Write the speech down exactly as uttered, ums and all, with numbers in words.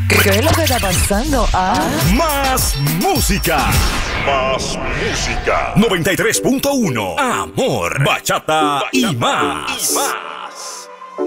¿Qué es lo que está pasando? Ah. Más música. Más música. noventa y tres punto uno. Amor, bachata y más. Y más.